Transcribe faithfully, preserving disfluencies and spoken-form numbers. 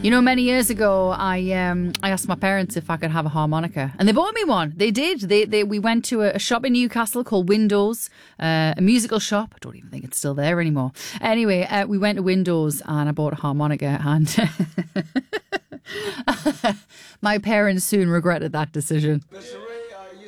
You know, many years ago, I um, I asked my parents if I could have a harmonica, and they bought me one. They did. They they we went to a, a shop in Newcastle called Windows, uh, a musical shop. I don't even think it's still there anymore. Anyway, uh, we went to Windows, and I bought a harmonica, and my parents soon regretted that decision.